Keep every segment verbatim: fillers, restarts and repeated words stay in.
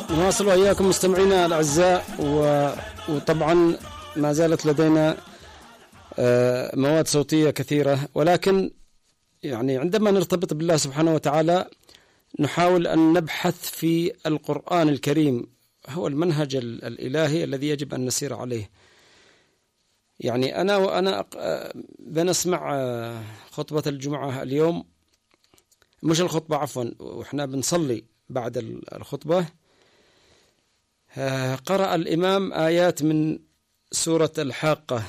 نواصل وإياكم مستمعينا الأعزاء، وطبعا ما زالت لدينا مواد صوتية كثيرة، ولكن يعني عندما نرتبط بالله سبحانه وتعالى نحاول أن نبحث في القرآن الكريم، هو المنهج الإلهي الذي يجب أن نسير عليه. يعني أنا وأنا بنسمع خطبة الجمعة اليوم، مش الخطبة عفوا، وإحنا بنصلي بعد الخطبة قرأ الإمام آيات من سورة الحاقة،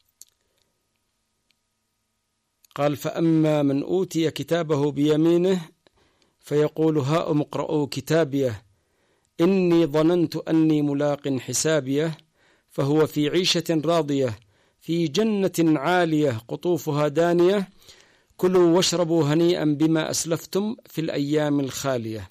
قال: فأما من أوتي كتابه بيمينه فيقول هاؤم اقرءوا كتابيه إني ظننت أني ملاق حسابيه فهو في عيشة راضية في جنة عالية قطوفها دانية كلوا واشربوا هنيئا بما أسلفتم في الأيام الخالية.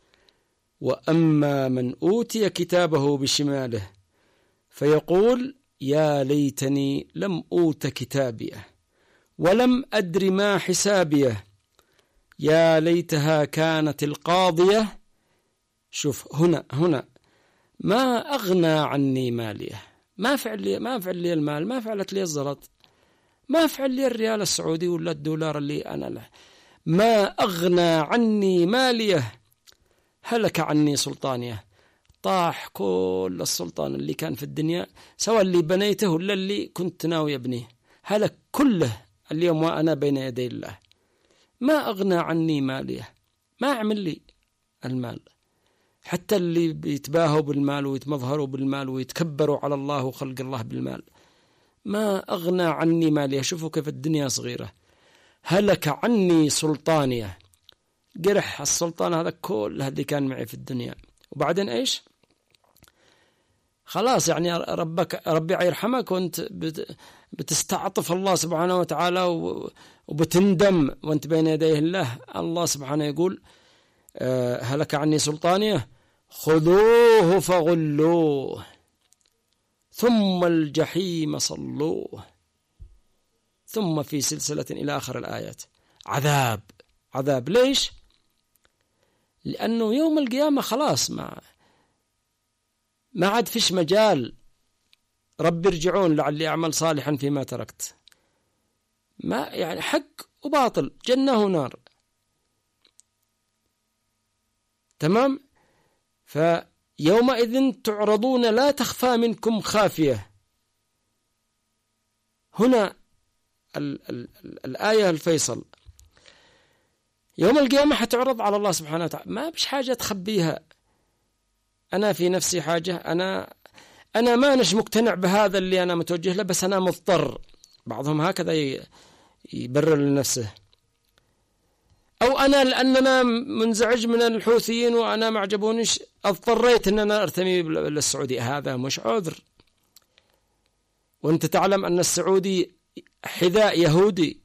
وأما من أوتي كتابه بشماله فيقول يا ليتني لم أوت كتابيه ولم أدر ما حسابيه يا ليتها كانت القاضية. شوف هنا هنا ما أغنى عني ماليه، ما فعل لي ما فعل لي المال، ما فعلت لي الزلط، ما فعل لي الريال السعودي ولا الدولار اللي أنا له، ما أغنى عني ماليه هلك عني سلطانيه. طاح كل السلطان اللي كان في الدنيا، سواء اللي بنيته ولا اللي كنت ناوي أبنيه، هلك كله اليوم وأنا بين يدي الله. ما أغنى عني ماليه، ما أعمل لي المال. حتى اللي بيتباهوا بالمال ويتمظهروا بالمال ويتكبروا على الله وخلق الله بالمال، ما أغنى عني ماليه. شوفوا كيف الدنيا صغيرة. هلك عني سلطانيه، قرح السلطان هذا كل هذي كان معي في الدنيا. وبعدين إيش؟ خلاص يعني ربك ربي يرحمك وانت بتستعطف الله سبحانه وتعالى وبتندم وانت بين يديه الله. الله سبحانه يقول هلك عني سلطانيه خذوه فغلوه ثم الجحيم صلوه ثم في سلسلة إلى آخر الآيات. عذاب عذاب. ليش؟ لأنه يوم القيامة خلاص ما ما عاد فيش مجال. رب ارجعون لعلي أعمل صالحا فيما تركت. ما يعني حق وباطل، جنة ونار. تمام؟ فيومئذ تعرضون لا تخفى منكم خافية. هنا ال ال ال الآية الفيصل. يوم القيامة حتعرض على الله سبحانه وتعالى، ما بش حاجة تخبيها. أنا في نفسي حاجة، أنا أنا ما نش مقتنع بهذا اللي أنا متوجه له، بس أنا مضطر. بعضهم هكذا يبرر لنفسه. أو أنا لأننا منزعج من الحوثيين وأنا ما عجبونيش اضطريت أن أنا أرتمي للسعودية. هذا مش عذر. وأنت تعلم أن السعودي حذاء يهودي.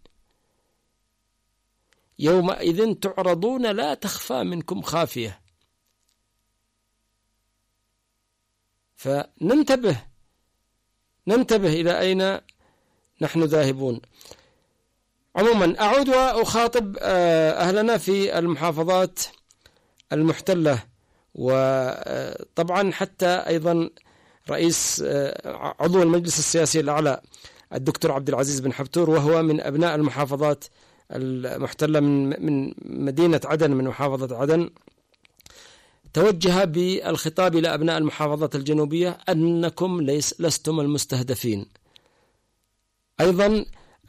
يومئذ تعرضون لا تخفى منكم خافية. فننتبه ننتبه إلى أين نحن ذاهبون. عموما أعود وأخاطب أهلنا في المحافظات المحتلة، وطبعا حتى أيضا رئيس عضو المجلس السياسي الأعلى الدكتور عبد العزيز بن حبتور، وهو من أبناء المحافظات المحتلة من من مدينة عدن، من محافظة عدن، توجه بالخطاب إلى أبناء المحافظات الجنوبية أنكم ليس لستم المستهدفين. أيضا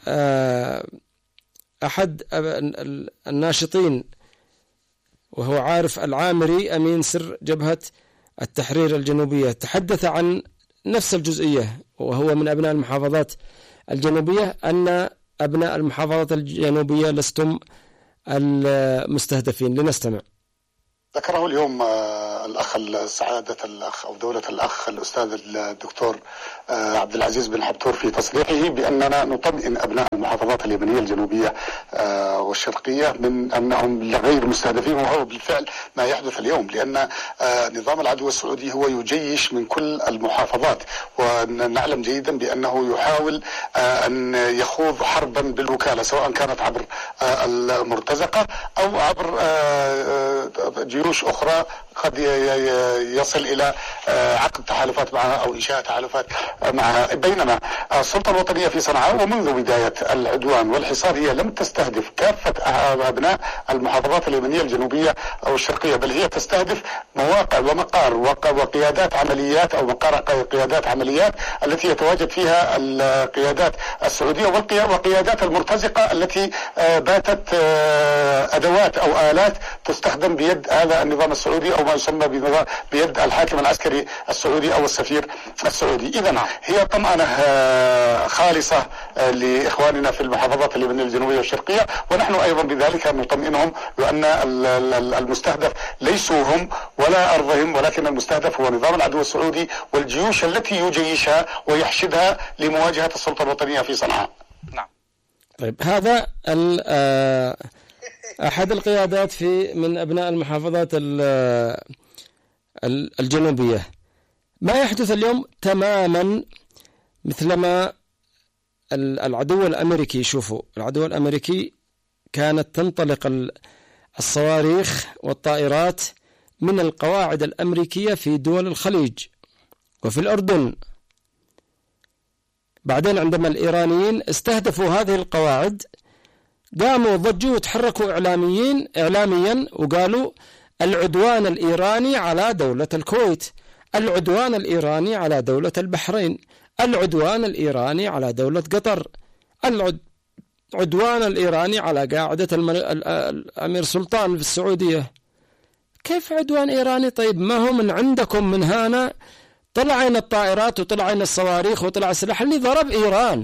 أحد الناشطين وهو عارف العامري أمين سر جبهة التحرير الجنوبية تحدث عن نفس الجزئية، وهو من أبناء المحافظات الجنوبية، أن أبناء المحافظات الجنوبية لستم المستهدفين. لنستمع. ذكره اليوم الأخ سعادة الأخ أو دولة الأخ الأستاذ الدكتور عبد العزيز بن حبتور في تصريحه بأننا نطمئن أبناء المحافظات اليمنية الجنوبية والشرقية من أنهم غير مستهدفين، وهو بالفعل ما يحدث اليوم، لأن نظام العدو السعودي هو يجيش من كل المحافظات، ونعلم جيدا بأنه يحاول أن يخوض حربا بالوكالة، سواء كانت عبر المرتزقة أو عبر جيوش أخرى قد يصل إلى عقد تحالفات معها أو إنشاء تحالفات معها. بينما السلطة الوطنية في صنعاء ومنذ بداية العدوان والحصار هي لم تستهدف كافة أبناء المحافظات اليمنية الجنوبية أو الشرقية، بل هي تستهدف مواقع ومقار وقيادات عمليات أو مقار قيادات عمليات التي يتواجد فيها القيادات السعودية وقيادات المرتزقة التي باتت أدوات أو آلات تستخدم بيد هذا النظام السعودي أو ما يسمى بيد الحاكم العسكري السعودي أو السفير السعودي. إذا هي طمأنة خالصة لإخواننا في المحافظات اليمنية الجنوبية والشرقية، ونحن أيضا بذلك نطمئنهم بأن المستهدف ليسوا هم ولا أرضهم، ولكن المستهدف هو نظام العدو السعودي والجيوش التي يجيشها ويحشدها لمواجهة السلطة الوطنية في صنعاء. نعم. طيب هذا أحد القيادات في من أبناء المحافظات الجنوبية. ما يحدث اليوم تماما مثلما العدو الأمريكي. شوفوا العدو الأمريكي كانت تنطلق الصواريخ والطائرات من القواعد الأمريكية في دول الخليج وفي الأردن. بعدين عندما الإيرانيين استهدفوا هذه القواعد قاموا ضجوا وتحركوا إعلاميين إعلاميا وقالوا العدوان الإيراني على دولة الكويت، العدوان الإيراني على دولة البحرين، العدوان الإيراني على دولة قطر، العدوان الإيراني على قاعدة الأمير سلطان في السعودية. كيف عدوان إيراني؟ طيب ما هو من عندكم من هنا طلعين الطائرات وطلعين الصواريخ وطلع السلاح اللي ضرب إيران.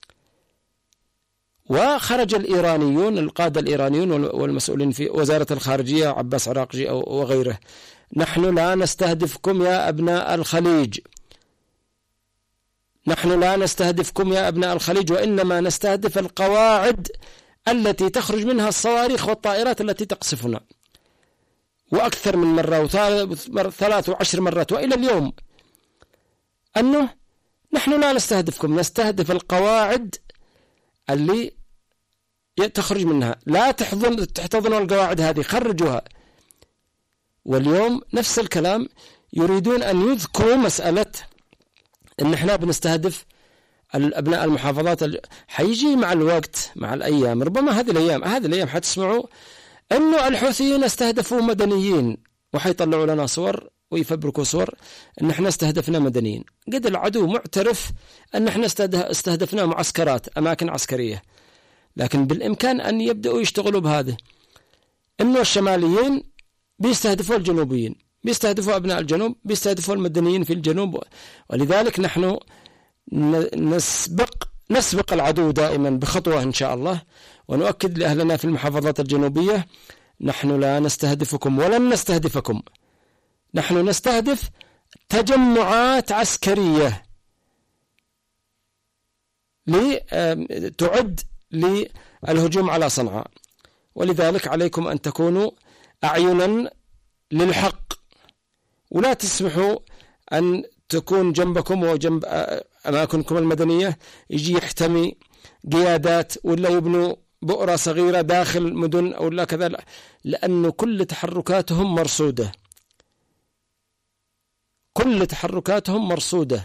وخرج الإيرانيون القادة الإيرانيون والمسؤولين في وزارة الخارجية عباس عراقجي وغيره: نحن لا نستهدفكم يا أبناء الخليج، نحن لا نستهدفكم يا أبناء الخليج، وإنما نستهدف القواعد التي تخرج منها الصواريخ والطائرات التي تقصفنا. وأكثر من مرة وثلاث وعشر مرات وإلى اليوم أنه نحن لا نستهدفكم، نستهدف القواعد اللي تخرج منها، لا تحضن تحتضنوا القواعد هذه، خرجوها. واليوم نفس الكلام، يريدون أن يذكروا مسألة إن إحنا بنستهدف الأبناء المحافظات. حيجي مع الوقت مع الأيام، ربما هذه الأيام هذه الأيام حتسمعوا إنه الحوثيين استهدفوا مدنيين، وحيطلعوا لنا صور ويفبركوا صور إن إحنا استهدفنا مدنيين. قد العدو معترف أن إحنا استهدفنا معسكرات، أماكن عسكرية، لكن بالإمكان أن يبدأوا يشتغلوا بهذا. إنه الشماليين بيستهدفوا الجنوبيين، بيستهدفوا أبناء الجنوب، بيستهدفوا المدنيين في الجنوب. ولذلك نحن نسبق نسبق العدو دائما بخطوة إن شاء الله، ونؤكد لأهلنا في المحافظات الجنوبية: نحن لا نستهدفكم ولن نستهدفكم، نحن نستهدف تجمعات عسكرية تعد للهجوم على صنعاء. ولذلك عليكم أن تكونوا أعينا للحق، ولا تسمحوا أن تكون جنبكم وجنب أماكنكم المدنية يجي يحتمي قيادات ولا يبنوا بؤرة صغيرة داخل مدن أو لا كذا، لأنه كل تحركاتهم مرصودة، كل تحركاتهم مرصودة.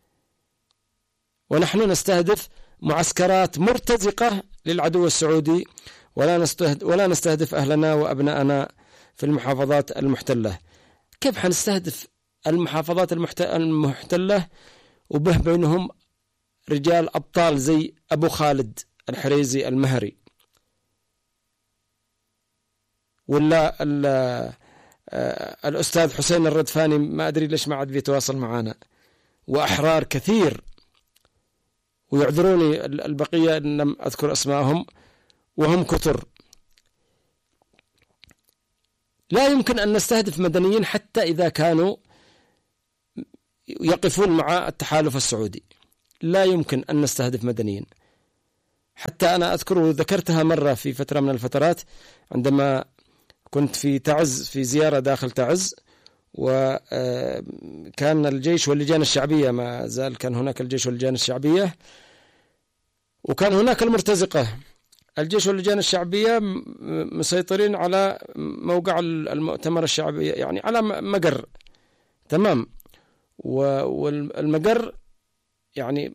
ونحن نستهدف معسكرات مرتزقة للعدو السعودي، ولا نستهدف, ولا نستهدف أهلنا وأبنائنا في المحافظات المحتلة. كيف حنستهدف المحافظات المحتلة وبه بينهم رجال أبطال زي أبو خالد الحريزي المهري، ولا الأستاذ حسين الردفاني، ما أدري ليش ما عاد بيتواصل معنا، وأحرار كثير، ويعذروني البقية إن لم أذكر أسمائهم وهم كثر. لا يمكن أن نستهدف مدنيين حتى إذا كانوا يقفون مع التحالف السعودي، لا يمكن أن نستهدف مدنيين. حتى أنا أذكر وذكرتها مرة في فترة من الفترات عندما كنت في تعز، في زيارة داخل تعز، وكان الجيش واللجان الشعبية، ما زال كان هناك الجيش واللجان الشعبية، وكان هناك المرتزقة الجيش واللجان الشعبية مسيطرين على موقع المؤتمر الشعبي، يعني على مقر، تمام. والمقر يعني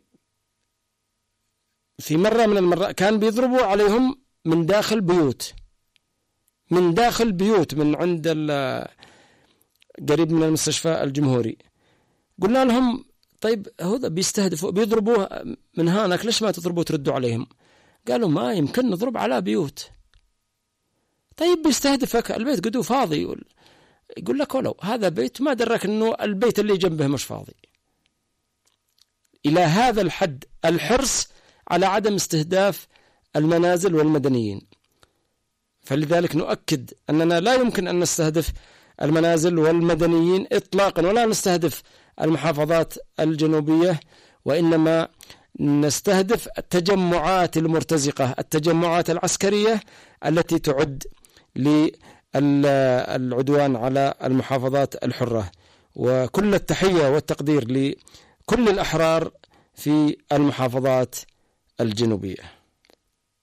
في مرة من المرات كان بيضربوا عليهم من داخل بيوت، من داخل بيوت من عند قريب من المستشفى الجمهوري. قلنا لهم طيب هذا بيستهدفوا بيضربوه من هناك، ليش ما تضربوا تردوا عليهم؟ قالوا ما يمكن نضرب على بيوت. طيب بيستهدفك البيت قدو فاضي، يقول, يقول لك ولو هذا بيت ما درك انه البيت اللي جنبه مش فاضي. الى هذا الحد الحرص على عدم استهداف المنازل والمدنيين. فلذلك نؤكد أننا لا يمكن أن نستهدف المنازل والمدنيين إطلاقا، ولا نستهدف المحافظات الجنوبية، وإنما نستهدف التجمعات المرتزقة، التجمعات العسكرية التي تعد للعدوان على المحافظات الحرة. وكل التحية والتقدير لكل الأحرار في المحافظات الجنوبية.